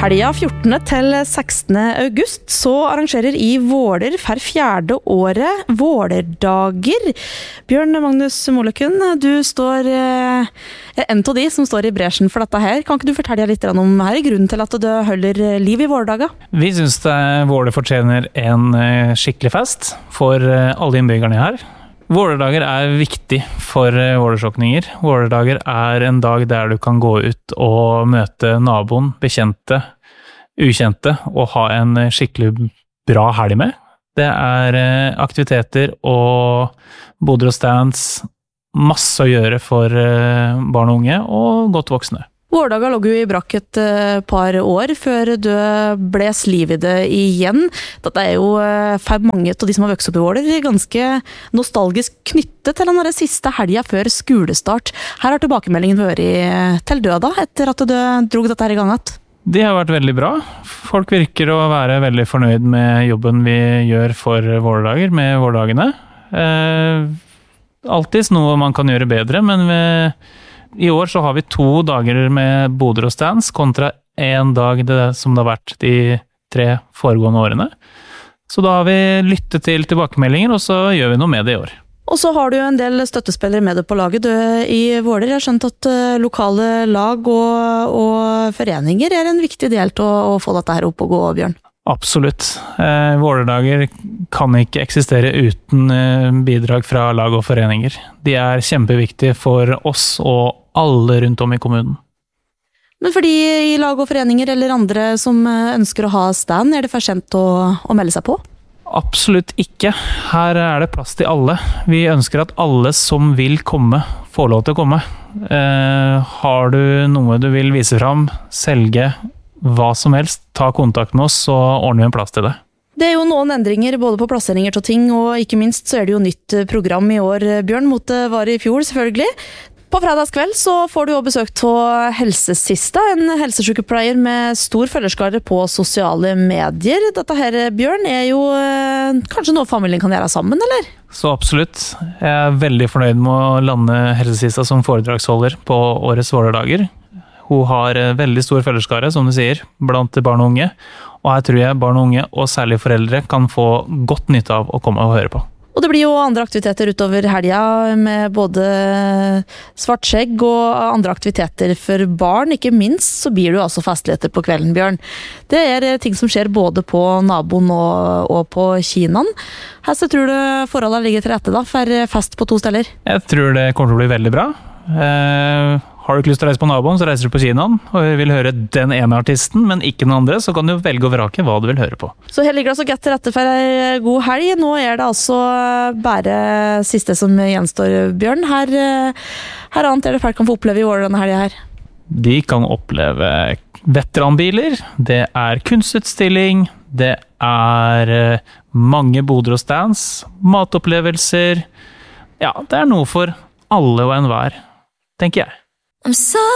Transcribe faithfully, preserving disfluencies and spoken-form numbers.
Helga fjortende til sekstende august så arrangerer i Våler for fjerde året Vålerdager. Bjørn Magnus Molekun, du står eh, en av de som står i bresjen for dette her. Kan ikke du fortelle litt om her grunnen til at du holder liv i Vålerdager? Vi synes det Våler fortjener en skikkelig fest for alle innbyggerne her. Vålerdager er viktig for vålersokninger. Vålerdager er en dag der du kan gå ut og møte naboen, bekjente, ukjente, og ha en skikkelig bra helg med. Det er aktiviteter og boder og stands, masse å gjøre for barn og unge og godt voksne. Vålerdager lå jo i brakk et par år før du ble liv i det igjen. Dette er jo for mange av de som har vokst opp i Våler ganske nostalgisk knyttet til den siste helga før skolestart. Her har tilbakemeldingen vært til døda etter at du drog dette her i gang igjen. Det har vært veldig bra. Folk virker å være veldig fornøyd med jobben vi gjør for Vålerdager, med Vålerdagene. Eh, alltid noe man kan gjøre bedre, men vi I år så har vi to dager med boder og stands kontra en dag det som det har vært de tre foregående årene. Så da har vi lyttet til tilbakemeldinger, og så gjør vi noe med det i år. Og så har du jo en del støttespillere med deg på laget du, i Våler. Jeg har skjønt at uh, lokale lag og, og foreninger er en viktig del til å, å få dette her opp og gå, Bjørn. Absolutt. Eh, Vålerdager kan ikke eksistere uten eh, bidrag fra lag og foreninger. De er kjempeviktige for oss og alle rundt om i kommunen. Men for de i lag og foreninger eller andre som ønsker å ha stand, er det for sent å, å melde seg på? Absolutt ikke. Her er det plass til alle. Vi ønsker at alle som vil komme, får lov til å komme. Eh, har du noe du vil vise fram, selge, hva som helst, ta kontakt med oss, så ordner vi en plass til det. Det er jo noen endringer både på plasseringer til ting, og ikke minst så er det jo nytt program i år, Bjørn, mot det var i fjor, selvfølgelig. På fredagskveld så får du jo besøk av Helsesista, en helsesykepleier med stor følgerskare på sosiale medier. Dette her, Bjørn, er jo eh, kanskje noe familien kan gjøre sammen, eller? Så absolutt. Jeg er veldig fornøyd med å lande Helsesista som foredragsholder på årets Vålerdager. Hun har veldig stor følgerskare, som du sier, blant barn og unge. Og her tror jeg barn og unge, og særlig foreldre, kan få godt nytte av å komme og høre på. Og det blir jo andre aktiviteter utover helga, med både svart skjegg og andre aktiviteter for barn. Ikke minst så blir det jo altså festligheter på kvelden, Bjørn. Det er ting som skjer både på naboen og, og på kinaen. Her så tror du forholdene ligger til rette da, for fest på to steder? Jeg tror det kommer til å bli veldig bra. Eh... Har du ikke lyst til å reise på naboen, så reiser du på kinaen, og vil høre den ene artisten, men ikke den andre, så kan du velge å vrake hva du vil høre på. Så her ligger det altså godt til rette for en god helg. Nå er det altså bare siste som gjenstår, Bjørn. Her, her annet er det folk kan få oppleve i år denne helgen her. De kan oppleve veteranbiler, det er kunstutstilling, det er mange boder og stands, matopplevelser. Ja, det er noe for alle og enhver, tenker jeg. I'm so